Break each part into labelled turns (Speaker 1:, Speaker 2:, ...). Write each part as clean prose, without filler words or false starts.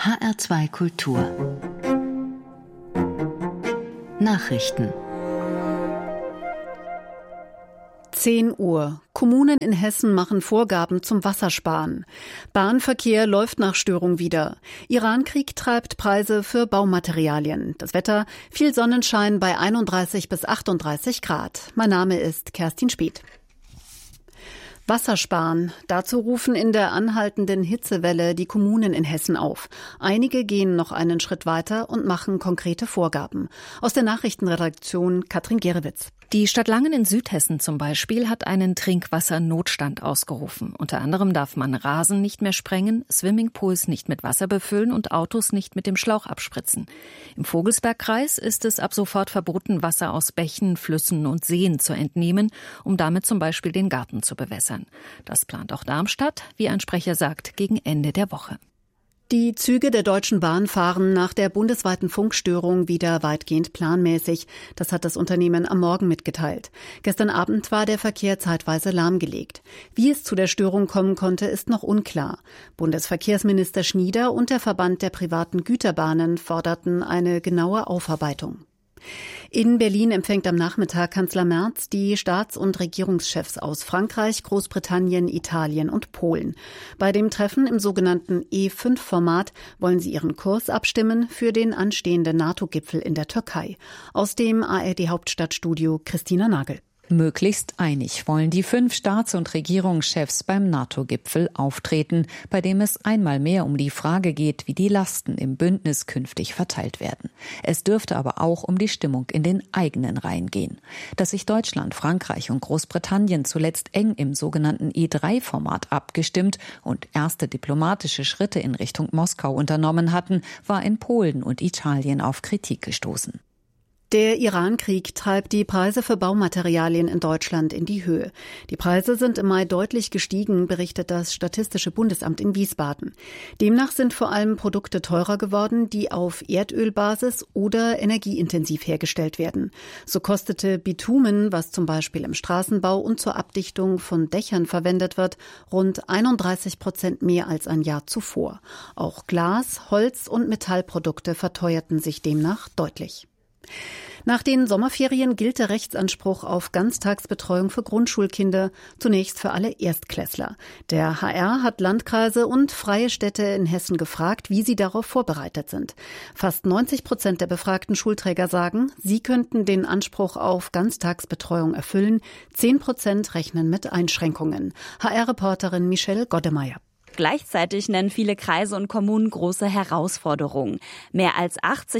Speaker 1: HR2 Kultur Nachrichten
Speaker 2: 10 Uhr. Kommunen in Hessen machen Vorgaben zum Wassersparen. Bahnverkehr läuft nach Störung wieder. Irankrieg treibt Preise für Baumaterialien. Das Wetter, viel Sonnenschein bei 31 bis 38 Grad. Mein Name ist Kerstin Speth. Wassersparen. Dazu rufen in der anhaltenden Hitzewelle die Kommunen in Hessen auf. Einige gehen noch einen Schritt weiter und machen konkrete Vorgaben. Aus der Nachrichtenredaktion Katrin Gerewitz.
Speaker 3: Die Stadt Langen in Südhessen zum Beispiel hat einen Trinkwassernotstand ausgerufen. Unter anderem darf man Rasen nicht mehr sprengen, Swimmingpools nicht mit Wasser befüllen und Autos nicht mit dem Schlauch abspritzen. Im Vogelsbergkreis ist es ab sofort verboten, Wasser aus Bächen, Flüssen und Seen zu entnehmen, um damit zum Beispiel den Garten zu bewässern. Das plant auch Darmstadt, wie ein Sprecher sagt, gegen Ende der Woche.
Speaker 2: Die Züge der Deutschen Bahn fahren nach der bundesweiten Funkstörung wieder weitgehend planmäßig. Das hat das Unternehmen am Morgen mitgeteilt. Gestern Abend war der Verkehr zeitweise lahmgelegt. Wie es zu der Störung kommen konnte, ist noch unklar. Bundesverkehrsminister Schnieder und der Verband der privaten Güterbahnen forderten eine genaue Aufarbeitung. In Berlin empfängt am Nachmittag Kanzler Merz die Staats- und Regierungschefs aus Frankreich, Großbritannien, Italien und Polen. Bei dem Treffen im sogenannten E5-Format wollen sie ihren Kurs abstimmen für den anstehenden NATO-Gipfel in der Türkei. Aus dem ARD-Hauptstadtstudio Christina Nagel.
Speaker 4: Möglichst einig wollen die 5 Staats- und Regierungschefs beim NATO-Gipfel auftreten, bei dem es einmal mehr um die Frage geht, wie die Lasten im Bündnis künftig verteilt werden. Es dürfte aber auch um die Stimmung in den eigenen Reihen gehen. Dass sich Deutschland, Frankreich und Großbritannien zuletzt eng im sogenannten E3-Format abgestimmt und erste diplomatische Schritte in Richtung Moskau unternommen hatten, war in Polen und Italien auf Kritik gestoßen.
Speaker 2: Der Irankrieg treibt die Preise für Baumaterialien in Deutschland in die Höhe. Die Preise sind im Mai deutlich gestiegen, berichtet das Statistische Bundesamt in Wiesbaden. Demnach sind vor allem Produkte teurer geworden, die auf Erdölbasis oder energieintensiv hergestellt werden. So kostete Bitumen, was zum Beispiel im Straßenbau und zur Abdichtung von Dächern verwendet wird, rund 31% mehr als ein Jahr zuvor. Auch Glas, Holz und Metallprodukte verteuerten sich demnach deutlich. Nach den Sommerferien gilt der Rechtsanspruch auf Ganztagsbetreuung für Grundschulkinder, zunächst für alle Erstklässler. Der HR hat Landkreise und freie Städte in Hessen gefragt, wie sie darauf vorbereitet sind. Fast 90% der befragten Schulträger sagen, sie könnten den Anspruch auf Ganztagsbetreuung erfüllen. 10% rechnen mit Einschränkungen. HR-Reporterin Michelle Goddemeyer.
Speaker 5: Gleichzeitig nennen viele Kreise und Kommunen große Herausforderungen. Mehr als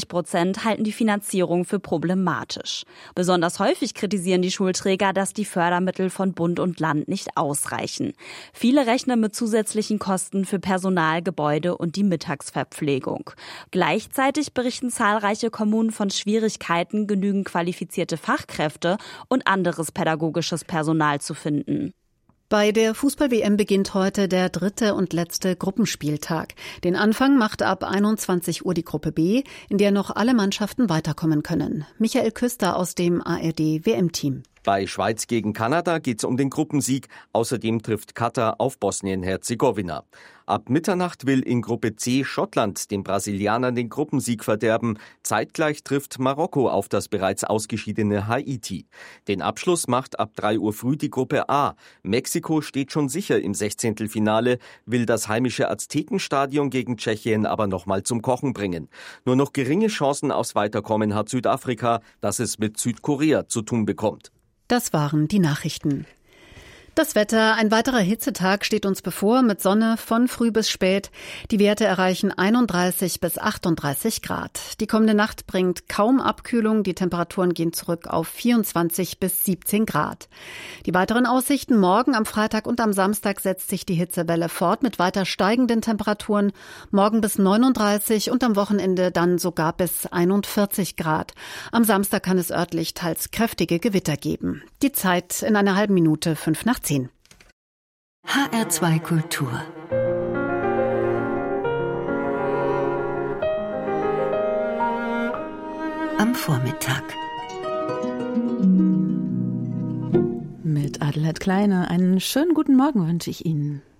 Speaker 5: 80% halten die Finanzierung für problematisch. Besonders häufig kritisieren die Schulträger, dass die Fördermittel von Bund und Land nicht ausreichen. Viele rechnen mit zusätzlichen Kosten für Personal, Gebäude und die Mittagsverpflegung. Gleichzeitig berichten zahlreiche Kommunen von Schwierigkeiten, genügend qualifizierte Fachkräfte und anderes pädagogisches Personal zu finden.
Speaker 2: Bei der Fußball-WM beginnt heute der 3. und letzte Gruppenspieltag. Den Anfang macht ab 21 Uhr die Gruppe B, in der noch alle Mannschaften weiterkommen können. Michael Küster aus dem ARD-WM-Team.
Speaker 6: Bei Schweiz gegen Kanada geht es um den Gruppensieg. Außerdem trifft Katar auf Bosnien-Herzegowina. Ab Mitternacht will in Gruppe C Schottland den Brasilianern den Gruppensieg verderben. Zeitgleich trifft Marokko auf das bereits ausgeschiedene Haiti. Den Abschluss macht ab 3 Uhr früh die Gruppe A. Mexiko steht schon sicher im 16. will das heimische Aztekenstadion gegen Tschechien aber nochmal zum Kochen bringen. Nur noch geringe Chancen aufs Weiterkommen hat Südafrika, das es mit Südkorea zu tun bekommt.
Speaker 2: Das waren die Nachrichten. Das Wetter, ein weiterer Hitzetag steht uns bevor mit Sonne von früh bis spät. Die Werte erreichen 31 bis 38 Grad. Die kommende Nacht bringt kaum Abkühlung. Die Temperaturen gehen zurück auf 24 bis 17 Grad. Die weiteren Aussichten: Morgen, am Freitag und am Samstag setzt sich die Hitzewelle fort mit weiter steigenden Temperaturen. Morgen bis 39 und am Wochenende dann sogar bis 41 Grad. Am Samstag kann es örtlich teils kräftige Gewitter geben. Die Zeit in einer halben Minute 5:10.
Speaker 1: HR2 Kultur am Vormittag.
Speaker 7: Mit Adelheid Kleine einen schönen guten Morgen wünsche ich Ihnen.